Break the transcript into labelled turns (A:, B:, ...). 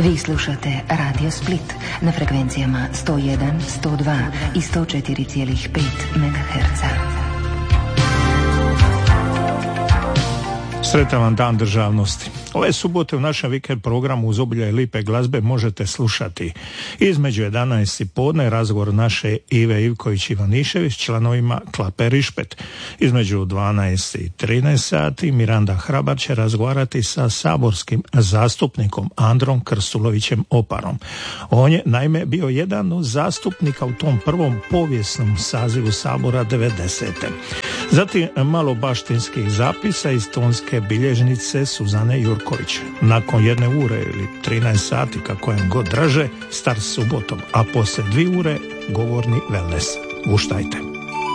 A: Vi slušate Radio Split na frekvencijama 101, 102 i 104,5 MHz.
B: Sretan vam dan državnosti. Ove subote u našem vikend programu uz obilje lipe glazbe možete slušati između 11 i podne razgovor naše Ive Ivković-Ivanišević članovima Klape Rišpet. Između 12 i 13 sati Miranda Hrabar će razgovarati sa saborskim zastupnikom Androm Krstulovićem Oparom. On je naime bio jedan od zastupnika u tom prvom povijesnom sazivu Sabora 90. Zatim malo baštinskih zapisa iz tonske bilježnice Suzane Jurković. Nakon 1 ure ili 13 sati, kako im god draže, start subotom, a poslije 2 ure govorni wellness. Guštajte.